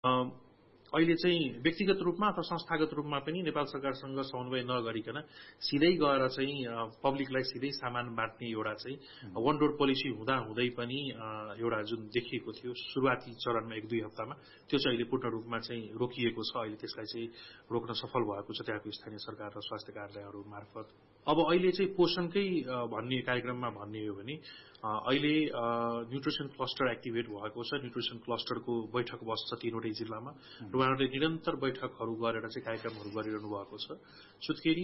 अहिले चाहिँ व्यक्तिगत रूपमा अथवा संस्थागत रूपमा पनि नेपाल सरकारसँग समन्वय नगरिकन सिधै गएर चाहिँ पब्लिकलाई सिधै सामान बाँड्ने एउटा चाहिँ वन डोर पोलिसी हुँदा हुँदै पनि एउटा जुन देखिएको थियो सुरुवाती चरणमा 1-2 हप्तामा त्यो चाहिँ अहिले पूर्ण रूपमा चाहिँ रोकिएको छ। अहिले त्यसलाई चाहिँ रोक्न सफल भएको छ त्यहाँको स्थानीय सरकार र स्वास्थ्य कार्यालयहरू मार्फत। अब अहिले चाहिँ पोषणकै भन्ने कार्यक्रममा भन्ने हो भने अहिले न्युट्रिसन क्लस्टर एक्टिभेट भएको छ। न्युट्रिसन क्लस्टरको बैठक बस्छ 3वटै जिल्लामा र उहाँहरूले निरन्तर बैठकहरू गरेर चाहिँ कार्यक्रमहरू गरिरहनु भएको छ। सुत्केरी,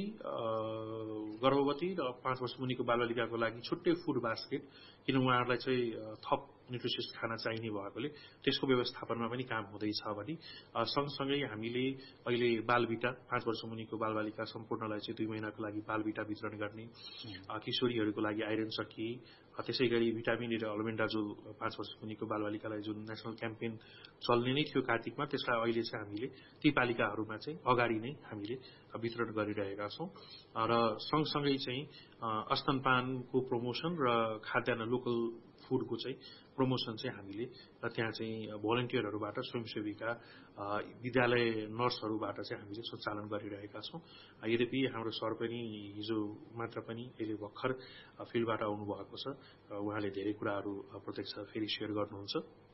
गर्भवती र 5 वर्ष मुनिको बालबालिकाको लागि छुट्टै फुड बास्केट, किन उहाँहरूलाई चाहिँ थप न्युट्रिसियस खाना चाहिने भएकोले त्यसको व्यवस्थापनमा पनि काम हुँदैछ भने सँगसँगै हामीले अहिले बालबिटा 5 वर्ष मुनिको बालबालिका सम्पूर्णलाई चाहिँ 2 महिनाको लागि बालबिटा वितरण गर्ने, किशोरीहरूको लागि आइरन सकी, त्यसै गरी भिटामिन र अल्बेन्डाजोल 5 वर्ष मुनिको बालबालिकालाई जुन नेशनल क्याम्पेन चल्ने नै थियो कार्तिकमा त्यसलाई अहिले चाहिँ हामीले ती पालिकाहरूमा चाहिँ अगाडि नै हामीले वितरण गरिरहेका छौं र सँगसँगै चाहिँ स्तनपानको प्रमोसन र खाद्यान्न लोकल फुडको चाहिँ प्रमोसन चाहिँ हामीले त्यहाँ चाहिँ भोलिन्टियरहरूबाट स्वयंसेविका विद्यालय नर्सहरूबाट चाहिँ हामीले सञ्चालन गरिरहेका छौं। यद्यपि हाम्रो सर पनि हिजो मात्र पनि अहिले भर्खर फिल्डबाट आउनु भएको छ। उहाँले धेरै कुराहरू प्रत्यक्ष फेरि शेयर गर्नुहुन्छ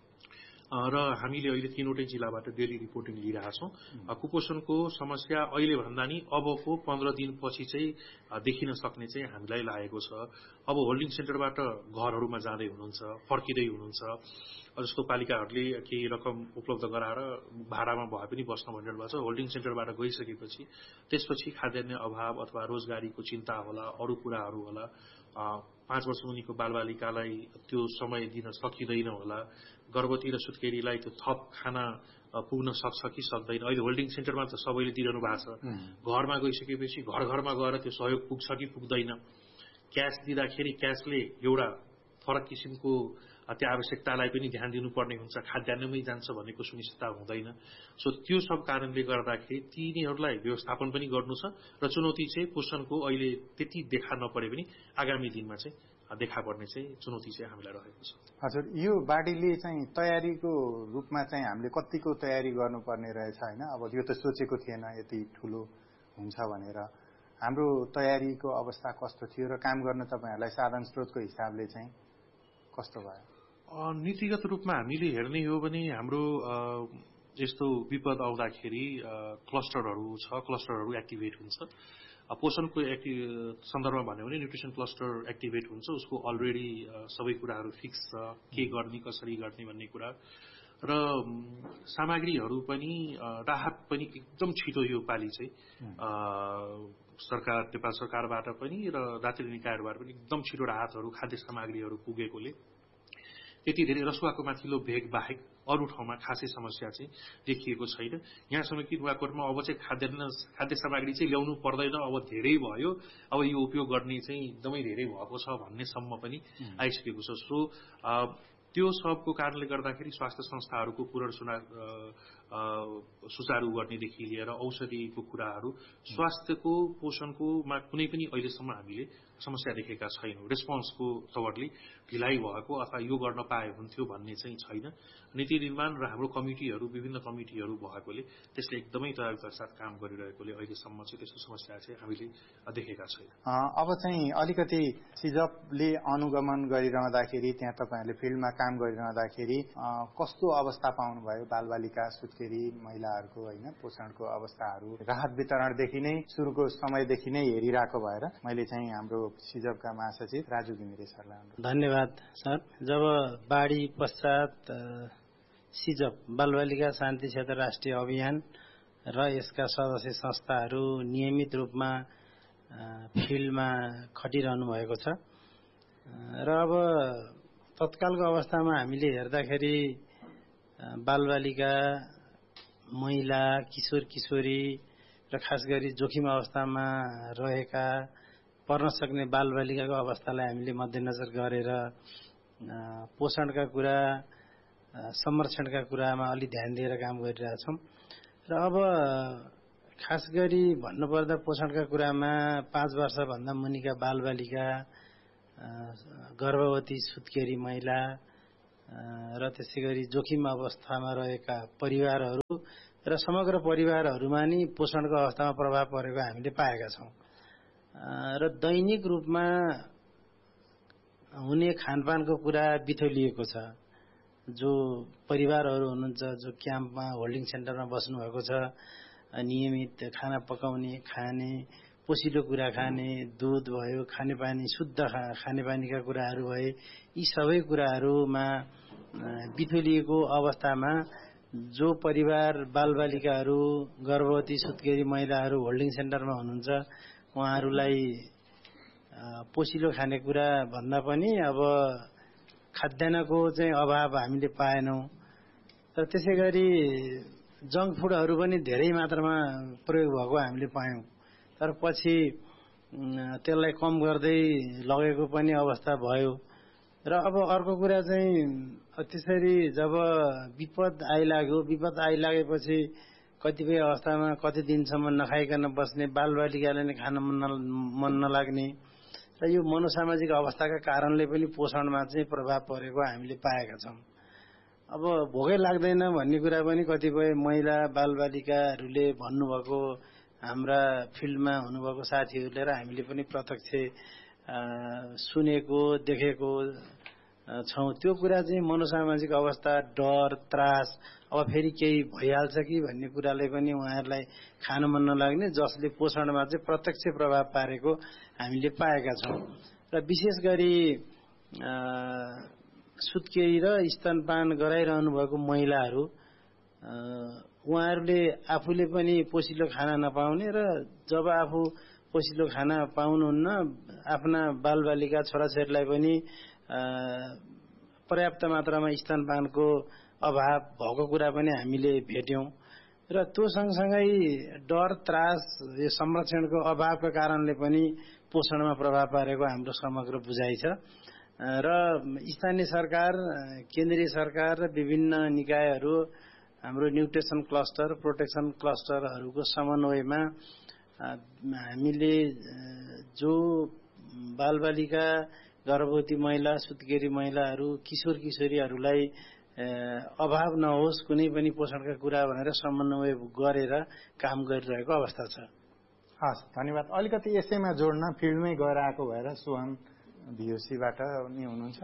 र हामीले अहिले 3वटै जिल्लाबाट डेली रिपोर्टिङ लिइरहेछौं। कुपोषणको समस्या अहिले भन्दा नि अबको 15 दिनपछि चाहिँ देखिन सक्ने चाहिँ हामीलाई लागेको छ। अब होल्डिङ सेन्टरबाट घरहरूमा जाँदै हुनुहुन्छ, फर्किँदै हुनुहुन्छ, जस्तो पालिकाहरूले केही रकम उपलब्ध गराएर भाडामा भए पनि बस्न भनिरहनु भएको छ। होल्डिङ सेन्टरबाट गइसकेपछि त्यसपछि खाद्यान्न अभाव अथवा रोजगारीको चिन्ता होला, अरू कुराहरू होला, 5 वर्ष मुनिको बालबालिकालाई त्यो समय दिन सकिँदैन होला, गर्भवती र सुत्केरीलाई त्यो थप खाना पुग्न सक्छ कि सक्दैन। अहिले होल्डिङ सेन्टरमा त सबैले दिइरहनु भएको छ। घरमा गइसकेपछि घर घरमा गएर त्यो सहयोग पुग्छ कि पुग्दैन। क्यास दिँदाखेरि क्यासले एउटा फरक किसिमको त्यो आवश्यकतालाई पनि ध्यान दिनुपर्ने हुन्छ, खाद्यान्नमै जान्छ भन्नेको सुनिश्चितता हुँदैन। सो त्यो सब कारणले गर्दाखेरि तिनीहरूलाई व्यवस्थापन पनि गर्नु छ र चुनौती चाहिँ पोषणको अहिले त्यति देखा नपरे पनि आगामी दिनमा चाहिँ देखा पर्ने चाहिँ चुनौती चाहिँ हामीलाई रहेको छ। हजुर, यो बाढीले चाहिँ तयारीको रूपमा चाहिँ हामीले कतिको तयारी गर्नुपर्ने रहेछ हैन? अब यो त सोचेको थिएन यति ठुलो हुन्छ भनेर। हाम्रो तयारीको अवस्था कस्तो थियो र काम गर्न तपाईहरुलाई साधन स्रोतको हिसाबले चाहिँ कस्तो भयो? नीतिगत रूपमा हामीले हेर्ने हो भने हाम्रो यस्तो विपद आउँदाखेरि क्लस्टरहरू छ, क्लस्टरहरू एक्टिभेट हुन्छ। पोषणको सन्दर्भमा भन्यो भने न्युट्रिसन क्लस्टर एक्टिभेट हुन्छ, उसको अलरेडी सबै कुराहरू फिक्स छ, के गर्ने कसरी गर्ने भन्ने कुरा र सामग्रीहरू पनि राहत पनि एकदम छिटो यो पाली चाहिँ सरकार नेपाल सरकारबाट पनि र राष्ट्रिय निकायहरूबाट पनि एकदम छिटो राहतहरू खाद्य सामग्रीहरू पुगेकोले त्यति धेरै रसुवाको माथिल्लो भेग बाहेक अरू ठाउँमा खासै समस्या चाहिँ देखिएको छैन। यहाँसम्म कि नुवाकोटमा अब चाहिँ खाद्य सामग्री चाहिँ ल्याउनु पर्दैन, अब धेरै भयो, अब यो उपयोग गर्ने चाहिँ एकदमै धेरै भएको छ भन्नेसम्म पनि आइसकेको छ। सो त्यो सबको कारणले गर्दाखेरि स्वास्थ्य संस्थाहरूको सुचारू गर्नेदेखि लिएर औषधिको कुराहरू स्वास्थ्यको पोषणकोमा कुनै पनि अहिलेसम्म हामीले समस्या देखेका छैनौं। रेस्पोन्सको तवरले ढिलाइ भएको अथवा यो गर्न पाए हुन्थ्यो भन्ने चाहिँ छैन। नीति निर्माण र हाम्रो कमिटीहरू विभिन्न कमिटीहरू भएकोले त्यसले एकदमै तयारीका साथ काम गरिरहेकोले अहिलेसम्म चाहिँ त्यस्तो समस्या चाहिँ हामीले देखेका छैन। अब चाहिँ अलिकति सिजपले अनुगमन गरिरहँदाखेरि त्यहाँ तपाईहरुले फिल्डमा काम गरिरहँदाखेरि कस्तो अवस्था पाउनुभयो? बालबालिका, सुत्केरी महिलाहरूको हैन पोषणको अवस्थाहरू राहत वितरणदेखि नै सुरुको समयदेखि नै हेरिरहेको भएर मैले चाहिँ हाम्रो सिजपका महासचिव राजु घिमिरे सरलाई धन्यवाद सर। जब बाढी पश्चात सिजप बालबालिका शान्ति क्षेत्र राष्ट्रिय अभियान र यसका सदस्य संस्थाहरू नियमित रूपमा फिल्डमा खटिरहनु भएको छ र अब तत्कालको अवस्थामा हामीले हेर्दाखेरि बालबालिका, महिला, किशोर किशोरी र खास गरी जोखिम अवस्थामा रहेका पर्न सक्ने बालबालिकाको अवस्थालाई हामीले मध्यनजर गरेर पोषणका कुरा, संरक्षणका कुरामा अलि ध्यान दिएर काम गरिरहेछौं र अब खास गरी भन्नुपर्दा पोषणका कुरामा 5 वर्षभन्दा मुनिका बालबालिका, गर्भवती, सुत्केरी महिला र त्यसै गरी जोखिम अवस्थामा रहेका परिवारहरू र समग्र परिवारहरूमा नि पोषणको अवस्थामा प्रभाव परेको हामीले पाएका छौँ। र दैनिक रूपमा हुने खानपानको कुरा बिथोलिएको छ। जो परिवारहरू हुनुहुन्छ, जो क्याम्पमा होल्डिङ सेन्टरमा बस्नुभएको छ, नियमित खाना पकाउने, खाने, पोसिलो कुरा खाने, दुध भयो, खानेपानी, शुद्ध खानेपानीका कुराहरू भए, यी सबै कुराहरूमा बिथोलिएको अवस्थामा जो परिवार बालबालिकाहरू, गर्भवती सुत्केरी महिलाहरू होल्डिङ सेन्टरमा हुनुहुन्छ, उहाँहरूलाई पोसिलो खानेकुरा भन्दा पनि अब खाद्यान्नको चाहिँ अभाव हामीले पाएनौं। र त्यसै गरी जङ्क फुडहरू पनि धेरै मात्रामा प्रयोग भएको हामीले पायौं। तर पछि त्यसलाई कम गर्दै लगेको पनि अवस्था भयो। र अब अर्को कुरा चाहिँ त्यसरी जब विपद आइलागेपछि कतिपय अवस्थामा कति दिनसम्म नखाइकन बस्ने, बालबालिकाले नै खान मन नलाग्ने र यो मनोसामाजिक अवस्थाका कारणले पनि पोषणमा चाहिँ प्रभाव परेको हामीले पाएका छौं। अब भोकै लाग्दैन भन्ने कुरा पनि कतिपय महिला बालबालिकाहरूले भन्नुभएको हाम्रा फिल्डमा हुनुभएको साथीहरूले र हामीले पनि प्रत्यक्ष सुनेको देखेको छौं। त्यो कुरा चाहिँ मनोसामाजिक अवस्था, डर, त्रास, अब फेरि केही भइहाल्छ कि भन्ने कुराले पनि उहाँहरूलाई खान मन नलाग्ने, जसले पोषणमा चाहिँ प्रत्यक्ष प्रभाव पारेको हामीले पाएका छौं। र विशेष गरी सुत्केरी र स्तनपान गराइरहनु भएको महिलाहरू, उहाँहरूले आफूले पनि पोसिलो खाना नपाउने र जब आफू पोसिलो खाना पाउनुहुन्न, आफ्ना बालबालिका छोराछोरीलाई पनि पर्याप्त मात्रामा स्तनपानको अभाव भएको कुरा पनि हामीले भेट्यौं। र त्यो सँगसँगै डर, त्रास, यो संरक्षणको अभावका कारणले पनि पोषणमा प्रभाव पारेको हाम्रो समग्र बुझाइ छ। र स्थानीय सरकार, केन्द्रीय सरकार र विभिन्न निकायहरू, हाम्रो न्युट्रिसन क्लस्टर, प्रोटेक्सन क्लस्टरहरूको समन्वयमा हामीले जो बालबालिका, गर्भवती महिला, सुत्केरी महिलाहरू, किशोर किशोरीहरूलाई अभाव नहोस् कुनै पनि पोषणका कुरा भनेर समन्वय गरेर काम गरिरहेको अवस्था छ। हस्, धन्यवाद। अलिकति यसैमा जोड्न, फिल्डमै गएर आएको भएर सोहन भिओसीबाट नि हुनुहुन्छ।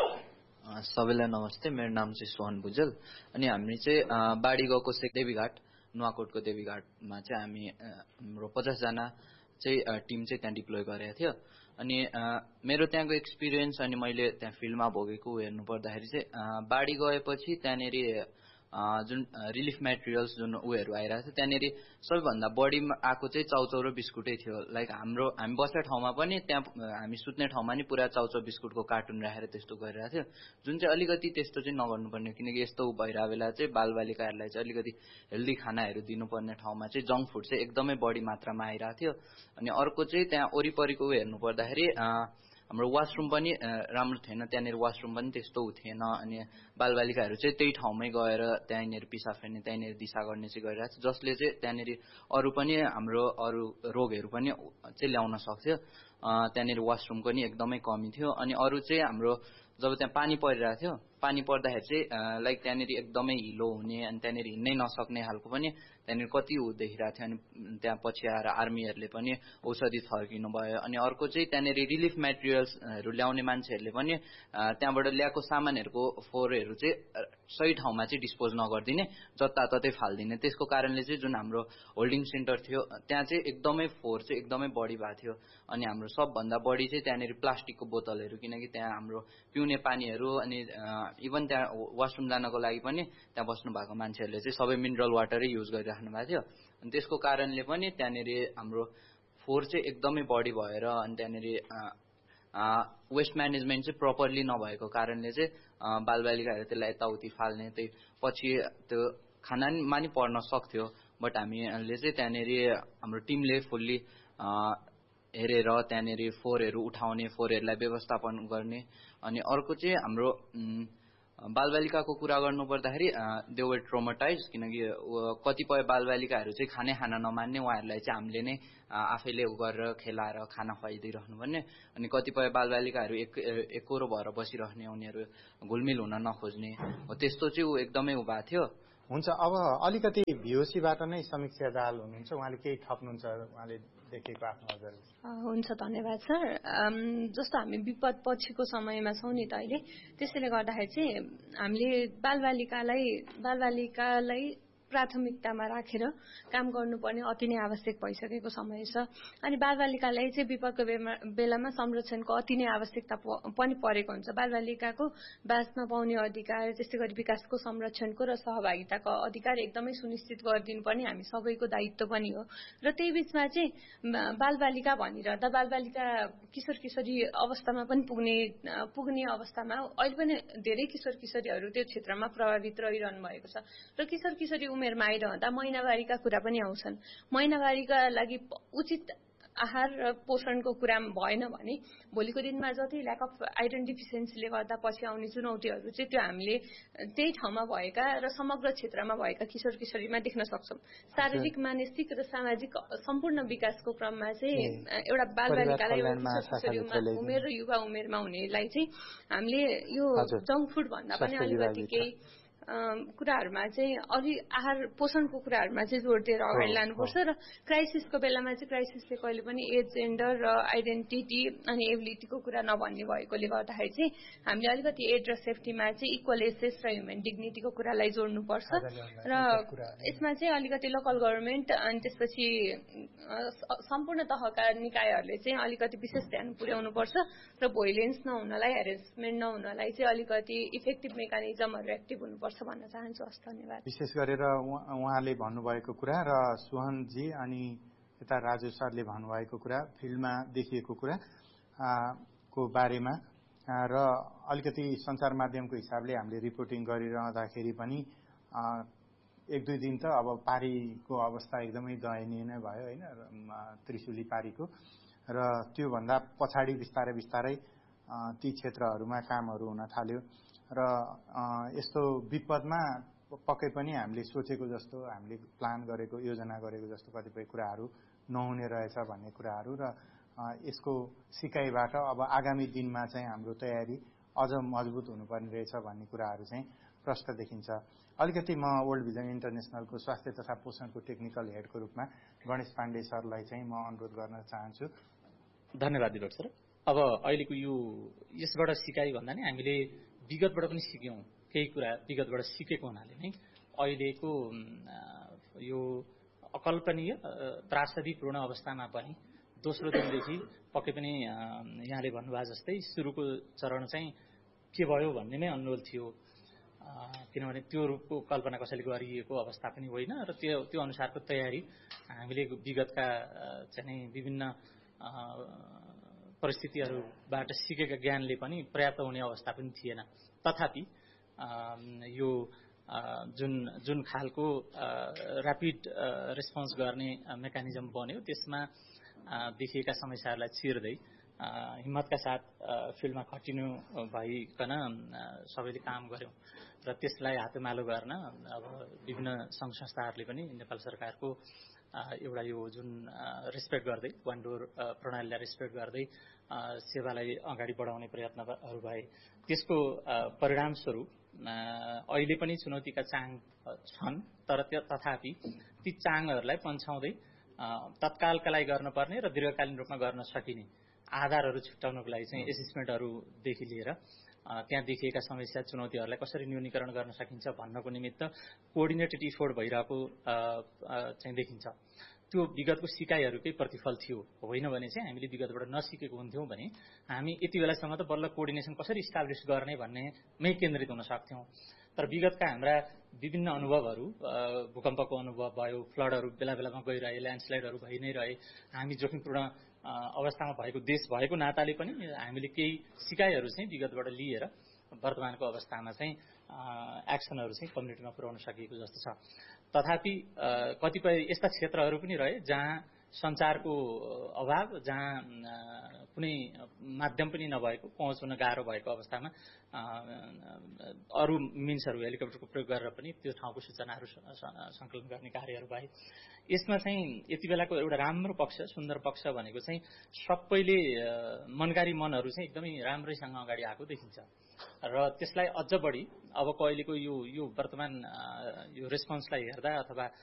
सबैलाई नमस्ते, मेरो नाम चाहिँ सोहन भुजेल। अनि हामी चाहिँ बाढी गएको देवीघाट, नुवाकोटको देवीघाटमा चाहिँ हामी हाम्रो 50 जना चाहिँ टिम चाहिँ त्यहाँ डिप्लोय गरेको थियो। अनि मेरो त्यहाँको एक्सपिरियन्स अनि मैले त्यहाँ फिल्डमा भोगेको हेर्नु पर्दाखेरि चाहिँ बाढी गएपछि त्यहाँनेरि जुन रिलिफ मेटेरियल्स जुन उयोहरू आइरहेको थियो, त्यहाँनेरि सबैभन्दा बढी आएको चाहिँ चाउचाउ र बिस्कुटै थियो। लाइक हामी बस्ने ठाउँमा पनि, त्यहाँ हामी सुत्ने ठाउँमा नि पुरा चाउचाउ बिस्कुटको कार्टुन राखेर त्यस्तो गरिरहेको थियो, जुन चाहिँ अलिकति त्यस्तो चाहिँ नगर्नुपर्ने। किनकि यस्तो भइरहेको बेला चाहिँ बालबालिकाहरूलाई चाहिँ अलिकति हेल्दी खानाहरू दिनुपर्ने ठाउँमा चाहिँ जङ्क फुड चाहिँ एकदमै बढी मात्रामा आइरहेको थियो। अनि अर्को चाहिँ त्यहाँ वरिपरिको हेर्नु पर्दाखेरि हाम्रो वासरुम पनि राम्रो थिएन, त्यहाँनिर वासरुम पनि त्यस्तो थिएन। अनि बालबालिकाहरू चाहिँ त्यही ठाउँमै गएर त्यहाँनिर पिसाब फेर्ने, त्यहाँनिर दिशा गर्ने चाहिँ गरिरहेको थियो, जसले चाहिँ त्यहाँनिर अरू पनि हाम्रो अरू रोगहरू पनि चाहिँ ल्याउन सक्थ्यो। त्यहाँनिर वासरुमको नि एकदमै कमी थियो। अनि अरू चाहिँ हाम्रो जब त्यहाँ पानी परिरहेको थियो, पानी पर्दाखेरि चाहिँ लाइक त्यहाँनिर एकदमै हिलो हुने, अनि त्यहाँनिर हिँड्नै नसक्ने खालको पनि त्यहाँनिर कति देखिरहेको थियो। अनि त्यहाँ पछि आएर आर्मीहरूले पनि औषधि थर्किनु भयो। अनि अर्को चाहिँ त्यहाँनिर रिलिफ मेटेरियल्सहरू ल्याउने मान्छेहरूले पनि त्यहाँबाट ल्याएको सामानहरूको फोहोरहरू चाहिँ सही ठाउँमा चाहिँ डिस्पोज नगरिदिने, जताततै फालिदिने। त्यसको कारणले चाहिँ जुन हाम्रो होल्डिङ सेन्टर थियो त्यहाँ चाहिँ एकदमै फोहोर चाहिँ एकदमै बढी भएको थियो। अनि हाम्रो सबभन्दा बढी चाहिँ त्यहाँनिर प्लास्टिकको बोतलहरू, किनकि त्यहाँ हाम्रो पिउने पानीहरू अनि इभन त्यहाँ वासरुम जानको लागि पनि त्यहाँ बस्नु भएको मान्छेहरूले चाहिँ सबै मिनरल वाटरै युज गरिराख्नु भएको थियो। अनि त्यसको कारणले पनि त्यहाँनिर हाम्रो फोहोर चाहिँ एकदमै बढी भएर, अनि त्यहाँनिर वेस्ट म्यानेजमेन्ट चाहिँ प्रपरली नभएको कारणले चाहिँ बालबालिकाहरू त्यसलाई यताउति फाल्ने, त्यही पछि त्यो खानामा नि पर्न सक्थ्यो। बट हामीले चाहिँ त्यहाँनिर हाम्रो टिमले फुल्ली हेरेर त्यहाँनिर फोहोरहरू उठाउने, फोहोरहरूलाई व्यवस्थापन गर्ने। अनि अर्को चाहिँ हाम्रो बालबालिकाको कुरा गर्नुपर्दाखेरि दे वर ट्रोमाटाइज, किनकि कतिपय बालबालिकाहरू चाहिँ खाना नमान्ने, उहाँहरूलाई चाहिँ हामीले नै आफैले गरेर खेलाएर खाना खुवाइदिइरहनु पर्ने, अनि कतिपय बालबालिकाहरू एकरो भएर बसिरहने, उनीहरू घुलमिल हुन नखोज्ने, त्यस्तो चाहिँ एकदमै भएको थियो। हुन्छ, अब अलिकति भिओसीबाट नै समीक्षा दाहाल हुनुहुन्छ, उहाँले केही थप्नुहुन्छ, उहाँले देखेको आफ्नो नजर। हुन्छ, धन्यवाद सर। जस्तो हामी विपद पछिको समयमा छौँ नि त अहिले, त्यसैले गर्दाखेरि चाहिँ हामीले बालबालिकालाई प्राथमिकतामा राखेर काम गर्नुपर्ने अति नै आवश्यक भइसकेको समय छ। अनि बालबालिकालाई चाहिँ विपदको बेलामा संरक्षणको अति नै आवश्यकता पनि परेको हुन्छ। बालबालिकाको बाँच्न पाउने अधिकार, त्यस्तै गरी विकासको संरक्षणको र सहभागिताको अधिकार एकदमै सुनिश्चित गरिदिनुपर्ने हामी सबैको दायित्व पनि हो। र त्यही बीचमा चाहिँ बालबालिका भनिरहँदा बालबालिका किशोर किशोरी अवस्थामा पनि पुग्ने अवस्थामा अहिले पनि धेरै किशोर किशोरीहरू त्यो क्षेत्रमा प्रभावित रहिरहनु भएको छ। र किशोर किशोरी उमेरमा आइरहँदा महिनावारीका कुरा पनि आउँछन्। महिनावारीका लागि उचित आहार र पोषणको कुरा भएन भने भोलिको दिनमा जति ल्याक अफ आइरन डिफिसियन्सीले गर्दा पछि आउने चुनौतीहरू चाहिँ त्यो हामीले त्यही ठाउँमा भएका र समग्र क्षेत्रमा भएका किशोर किशोरीमा देख्न सक्छौँ। शारीरिक, मानसिक र सामाजिक सम्पूर्ण विकासको क्रममा चाहिँ एउटा बालबालिकालाई उमेर र युवा उमेरमा हुनेलाई चाहिँ हामीले यो जङ्क फुड भन्दा पनि अलिकति केही कुराहरूमा चाहिँ अलि आहार पोषणको कुराहरूमा चाहिँ जोड दिएर अगाडि लानुपर्छ। र क्राइसिसको बेलामा चाहिँ क्राइसिसले कहिले पनि एज, जेन्डर र आइडेन्टिटी अनि एबिलिटीको कुरा नभन्ने भएकोले गर्दाखेरि चाहिँ हामीले अलिकति एड र सेफ्टीमा चाहिँ इक्वल एसेस र ह्युमन डिग्निटीको कुरालाई जोड्नुपर्छ। र यसमा चाहिँ अलिकति लोकल गभर्मेन्ट अनि त्यसपछि सम्पूर्ण तहका निकायहरूले चाहिँ अलिकति विशेष ध्यान पुर्याउनुपर्छ र भोइलेन्स नहुनलाई, हेरेसमेन्ट नहुनलाई चाहिँ अलिकति इफेक्टिभ मेकानिजमहरू एक्टिभ हुनुपर्छ भन्न चाहन्छु। हस्, धन्यवाद। विशेष गरेर उहाँले भन्नुभएको कुरा र सुहनजी अनि यता राजु सरले भन्नुभएको कुरा, फिल्डमा देखिएको कुरा को बारेमा र अलिकति सञ्चार माध्यमको हिसाबले हामीले रिपोर्टिङ गरिरहँदाखेरि पनि एक दुई दिन त अब पारीको अवस्था एकदमै दयनीय नै भयो होइन, त्रिशुली पारीको। र त्योभन्दा पछाडि बिस्तारै ती क्षेत्रहरूमा कामहरू हुन थाल्यो र यस्तो विपदमा पक्कै पनि हामीले सोचेको जस्तो, हामीले प्लान गरेको, योजना गरेको जस्तो कतिपय कुराहरू नहुने रहेछ भन्ने कुराहरू र यसको सिकाइबाट अब आगामी दिनमा चाहिँ हाम्रो तयारी अझ मजबुत हुनुपर्ने रहेछ भन्ने कुराहरू चाहिँ प्रष्ट देखिन्छ। अलिकति म वर्ल्ड भिजन इन्टरनेसनलको स्वास्थ्य तथा पोषणको टेक्निकल हेडको रूपमा गणेश पाण्डे सरलाई चाहिँ म अनुरोध गर्न चाहन्छु। धन्यवाद दिपक सर। अब अहिलेको यसबाट सिकाइ भन्दा नि हामीले विगतबाट पनि सिक्यौँ केही कुरा, विगतबाट सिकेको हुनाले नै अहिलेको यो अकल्पनीय त्रासदीपूर्ण अवस्थामा पनि दोस्रो दिनदेखि पक्कै पनि यहाँले भन्नुभएको जस्तै सुरुको चरण चाहिँ के भयो भन्ने नै अनुरोध थियो, किनभने त्यो रूपको कल्पना कसैले गरिएको अवस्था पनि होइन र त्यो अनुसारको तयारी हामीले विगतका चाहिँ विभिन्न परिस्थितिहरूबाट सिकेका ज्ञानले पनि पर्याप्त हुने अवस्था पनि थिएन। तथापि यो जुन खालको ऱ्यापिड रेस्पोन्स गर्ने मेकानिजम बन्यो त्यसमा देखिएका समस्याहरूलाई चिर्दै हिम्मतका साथ फिल्डमा खटिनु भइकन सबैले काम गर्यौँ र त्यसलाई हातेमालो गर्न अब विभिन्न सङ्घ संस्थाहरूले पनि नेपाल सरकारको एउटा यो जुन रेस्पेक्ट गर्दै वान डोर प्रणालीलाई रेस्पेक्ट गर्दै सेवालाई अगाडि बढाउने प्रयत्नहरू भए। त्यसको परिणामस्वरूप अहिले पनि चुनौतीका चाङ छन्, तर तथापि ती चाङहरूलाई पन्छाउँदै तत्कालका लागि गर्नुपर्ने र दीर्घकालीन रूपमा गर्न सकिने आधारहरू छुट्याउनको लागि चाहिँ एसेसमेन्टहरूदेखि लिएर त्यहाँ देखिएका समस्या चुनौतीहरूलाई कसरी न्यूनीकरण गर्न सकिन्छ भन्नको निमित्त कोअर्डिनेटेड इफोर्ट भइरहेको चाहिँ देखिन्छ। त्यो विगतको सिकाइहरूकै प्रतिफल थियो, होइन भने चाहिँ हामीले विगतबाट नसिकेको हुन्थ्यौँ भने हामी यति बेलासम्म त बल्ल कोअर्डिनेसन कसरी इस्टाब्लिस गर्ने भन्नेमै केन्द्रित हुन सक्थ्यौँ। तर विगतका हाम्रा विभिन्न अनुभवहरू, भूकम्पको अनुभव भयो, फ्लडहरू बेला बेलामा गइरहे, ल्यान्डस्लाइडहरू भइ नै रहे, हामी जोखिमपूर्ण अवस्थामा भएको देश भएको नाताले पनि हामीले केही सिकाइहरू चाहिँ विगतबाट लिएर वर्तमानको अवस्थामा चाहिँ एक्सनहरू चाहिँ कम्युनिटीमा पुर्याउन सकिएको जस्तो छ। तथापि कतिपय यस्ता क्षेत्रहरू पनि रहे जहाँ सञ्चारको अभाव, जहाँ कुनै माध्यम पनि नभएको, पहुँच हुन गाह्रो भएको अवस्थामा अरू मिन्सहरू हेलिकप्टरको प्रयोग गरेर पनि त्यो ठाउँको सूचनाहरू सङ्कलन गर्ने कार्यहरू भए। यसमा चाहिँ यति बेलाको एउटा राम्रो पक्ष, सुन्दर पक्ष भनेको चाहिँ सबैले मनकारी मनहरू चाहिँ एकदमै राम्रैसँग अगाडि आएको देखिन्छ र त्यसलाई अझ बढी अबको अहिलेको यो वर्तमान यो रेस्पोन्सलाई हेर्दा अथवा